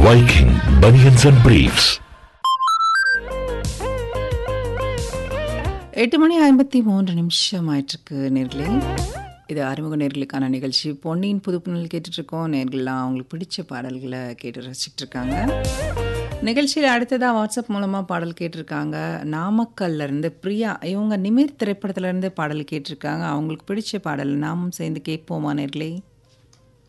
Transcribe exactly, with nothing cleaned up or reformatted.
Viking Bunions and Briefs. எட்டு மணி ஐம்பத்தி மூன்று நிமிஷம் ஆயிட்டிருக்கு நேர்களே. இது அறிமுக நேர்களுக்கான நிகழ்ச்சி. பொன்னியின் புதுப்புணல் கேட்டுட்ருக்கோம். நேர்கள்லாம் அவங்களுக்கு பிடிச்ச பாடல்களை கேட்டு ரசிச்சுட்டு இருக்காங்க. நிகழ்ச்சியில் அடுத்ததாக வாட்ஸ்அப் மூலமாக பாடல் கேட்டிருக்காங்க. நாமக்கல்ல இருந்து பிரியா. இவங்க நிமிர் திரைப்படத்துலேருந்து பாடல் கேட்டிருக்காங்க. அவங்களுக்கு பிடிச்ச பாடல் நாமும் சேர்ந்து கேட்போமா நேர்களே?